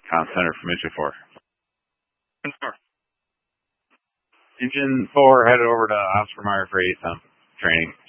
Comm Center from Engine 4. Engine 4 headed over to Oscar Mayer for ASAM training.